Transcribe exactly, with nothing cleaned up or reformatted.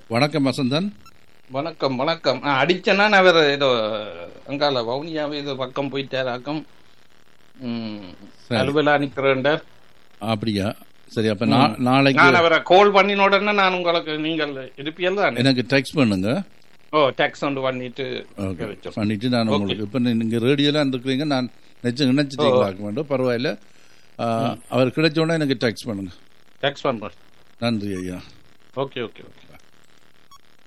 வணக்கம் வசந்தன். வணக்கம் வணக்கம். அடிச்சனா அவர் ஏதோ அங்கால வவுனியாவே ஏதோ பக்கம் போயிட்டாராக்கம். அலுவலா நிக்கிறேன்டார். அப்படியா? சரி, அப்ப நாளைக்கு நான் அவரை கால் பண்ணின உடனே நான் உங்களுக்கு நீங்கள் இருப்பியல் தான் எனக்கு டெக்ஸ்ட் பண்ணுங்க. ஓ, டெக்ஸ்ட் ஒன்று பண்ணிட்டு பண்ணிட்டு நான் உங்களுக்கு இப்போ நீங்க ரேடியோலாம் இருக்கிறீங்க, நான் நினைச்சு நினைச்சிட்டீங்களா வேண்டும், பரவாயில்ல. அவர் கிடைச்சோன்னா எனக்கு டெக்ஸ்ட் பண்ணுங்க. டெக்ஸ்ட் பண்ணுறேன். நன்றி ஐயா. Okay okay okay.